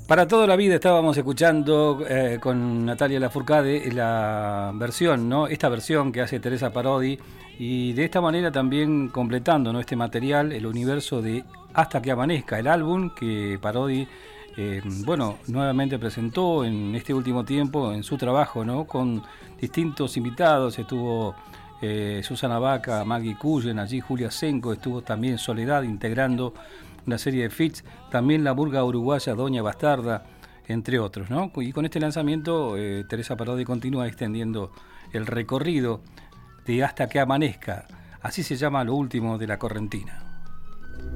Para toda la vida estábamos escuchando con Natalia Lafourcade la versión, ¿no? Esta versión que hace Teresa Parodi, y de esta manera también completando, ¿no?, este material, el universo de Hasta que amanezca, el álbum que Parodi nuevamente presentó en este último tiempo en su trabajo, ¿no?, con distintos invitados. Estuvo Susana Baca, Maggie Cullen, allí Julia Senco, estuvo también Soledad integrando una serie de feats, también la burga uruguaya Doña Bastarda, entre otros, ¿no? Y con este lanzamiento Teresa Parodi continúa extendiendo el recorrido de Hasta que amanezca, así se llama lo último de La Correntina.